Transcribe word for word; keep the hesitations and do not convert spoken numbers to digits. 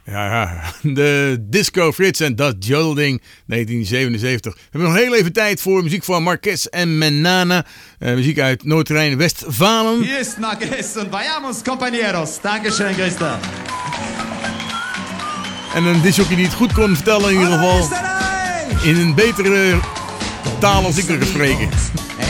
Ja, ja, de Disco Frits en Dat Jodelding, negentien zevenenzeventig. We hebben nog heel even tijd voor muziek van Marquez en Menana. Uh, muziek uit Noord-Rijn-Westfalen. Hier is Marquez en vayamos compañeros. Dankeschön, Christa. En een disjockey die het goed kon vertellen in ieder geval. In een betere taal als ik er spreken.